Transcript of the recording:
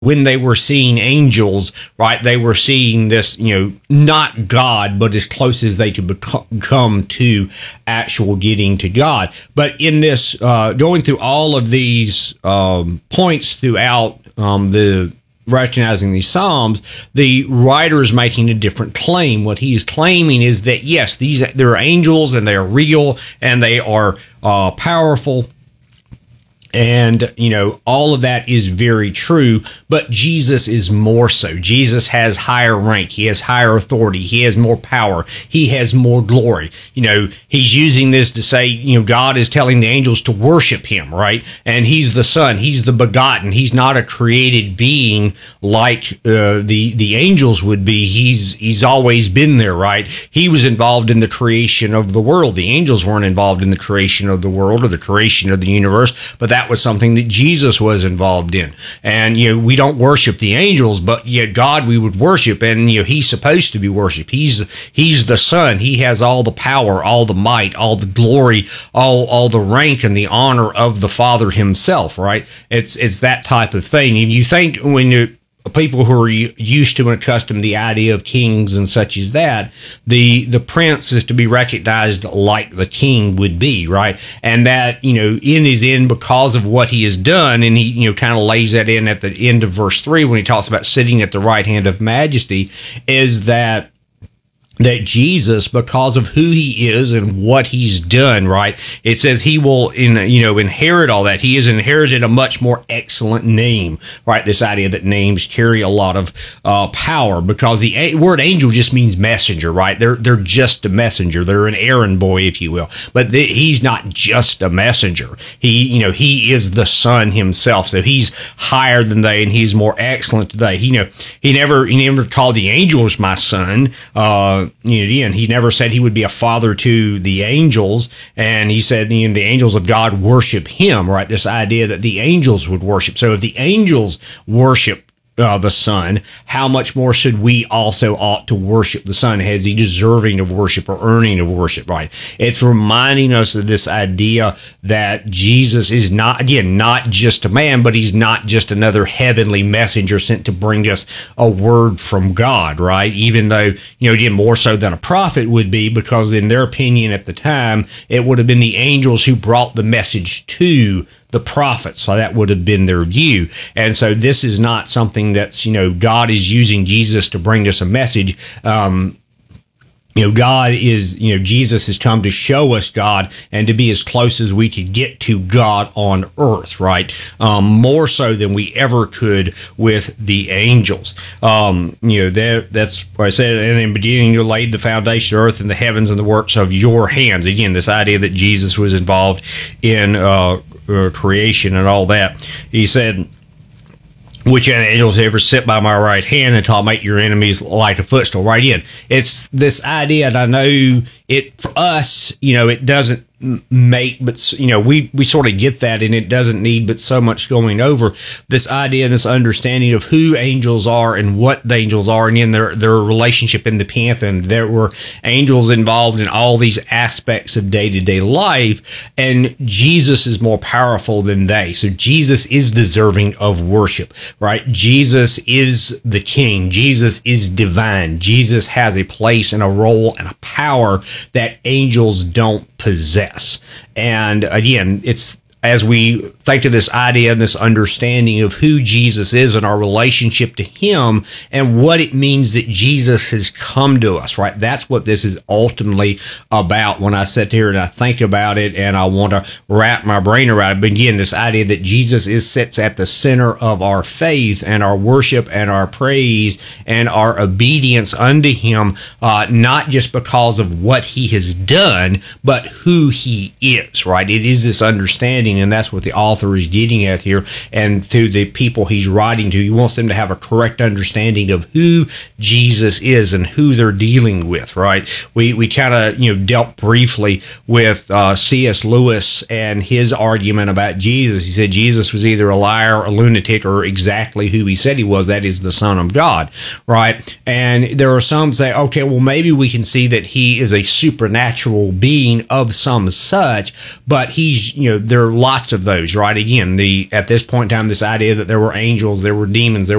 when they were seeing angels, right, they were seeing this, not God, but as close as they could come to actual getting to God. But in this, going through all of these points throughout the recognizing these Psalms, the writer is making a different claim. What he is claiming is that, yes, there are angels and they are real and they are powerful. And, all of that is very true, but Jesus is more so. Jesus has higher rank. He has higher authority. He has more power. He has more glory. He's using this to say, God is telling the angels to worship him, right? And he's the Son. He's the begotten. He's not a created being like the angels would be. He's always been there, right? He was involved in the creation of the world. The angels weren't involved in the creation of the world or the creation of the universe, but that was something that Jesus was involved in. And, we don't worship the angels, but yet God we would worship, and, he's supposed to be worshiped. He's the Son. He has all the power, all the might, all the glory, all the rank and the honor of the Father himself, right? It's that type of thing. And you think when people who are used to and accustomed to the idea of kings and such as that, the prince is to be recognized like the king would be, right? And that, in his end, because of what he has done, and he, kind of lays that in at the end of verse 3 when he talks about sitting at the right hand of majesty, is that Jesus, because of who he is and what he's done, right? It says he will, inherit all that. He has inherited a much more excellent name, right? This idea that names carry a lot of power, because the word angel just means messenger, right? They're just a messenger. They're an errand boy, if you will. But he's not just a messenger. He is the Son himself. So he's higher than they, and he's more excellent today. He never called the angels my son. And he never said he would be a father to the angels, and he said the angels of God worship him, right? This idea that the angels would worship. So if the angels worship the Son, how much more should we also ought to worship the Son? Is he deserving of worship or earning of worship, right? It's reminding us of this idea that Jesus is not just a man, but he's not just another heavenly messenger sent to bring us a word from God, right? Even though, again, more so than a prophet would be, because in their opinion at the time, it would have been the angels who brought the message to the prophets. So that would have been their view. And so this is not something that's, God is using Jesus to bring us a message. God is, Jesus has come to show us God and to be as close as we could get to God on earth, right? More so than we ever could with the angels. That's what I said. And in the beginning, you laid the foundation of earth and the heavens and the works of your hands. Again, this idea that Jesus was involved in creation and all that. He said, which angels ever sit by my right hand until I make your enemies like a footstool, right? In it's this idea, and I know it for us, it doesn't make, but we sort of get that, and it doesn't need but so much going over this idea and this understanding of who angels are and what the angels are, and in their relationship in the pantheon. There were angels involved in all these aspects of day-to-day life, and Jesus is more powerful than they. So Jesus is deserving of worship, right? Jesus is the king. Jesus is divine. Jesus has a place and a role and a power that angels don't possess. And again, it's as we think of this idea and this understanding of who Jesus is and our relationship to him and what it means that Jesus has come to us, right? That's what this is ultimately about when I sit here and I think about it and I want to wrap my brain around it. But again, this idea that Jesus sits at the center of our faith and our worship and our praise and our obedience unto him, not just because of what he has done, but who he is, right? It is this understanding, and that's what the author is getting at here, and to the people he's writing to, he wants them to have a correct understanding of who Jesus is and who they're dealing with, right? We kind of dealt briefly with C.S. Lewis and his argument about Jesus. He said Jesus was either a liar, a lunatic, or exactly who he said he was, that is the Son of God, right? And there are some say, okay, well, maybe we can see that he is a supernatural being of some such, but he's, they're lots of those, right? Again, at this point in time, this idea that there were angels, there were demons, there